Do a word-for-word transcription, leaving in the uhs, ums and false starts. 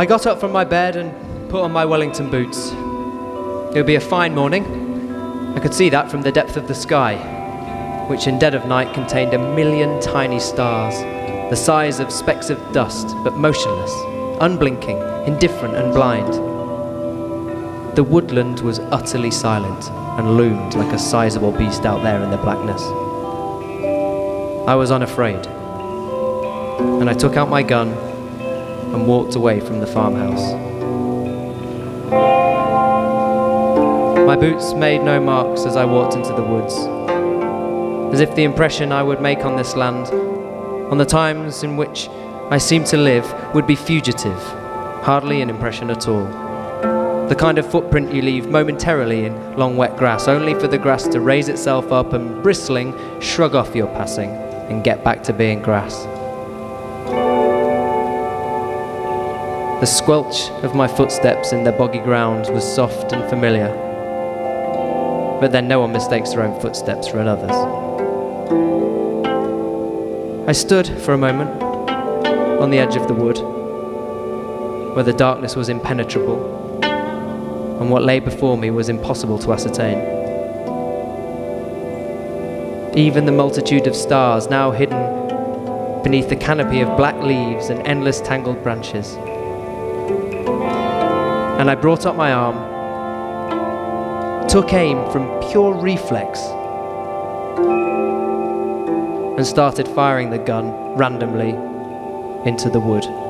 I got up from my bed and put on my Wellington boots. It would be a fine morning. I could see that from the depth of the sky, which in dead of night contained a million tiny stars, the size of specks of dust, but motionless, unblinking, indifferent and blind. The woodland was utterly silent and loomed like a sizable beast out there in the blackness. I was unafraid, and I took out my gun and walked away from the farmhouse. My boots made no marks as I walked into the woods, as if the impression I would make on this land, on the times in which I seemed to live, would be fugitive, hardly an impression at all. The kind of footprint you leave momentarily in long wet grass, only for the grass to raise itself up and, bristling, shrug off your passing and get back to being grass. The squelch of my footsteps in the boggy ground was soft and familiar, but then no one mistakes their own footsteps for another's. I stood for a moment on the edge of the wood, where the darkness was impenetrable, and what lay before me was impossible to ascertain. Even the multitude of stars now hidden beneath the canopy of black leaves and endless tangled branches. And I brought up my arm, took aim from pure reflex, and started firing the gun randomly into the wood.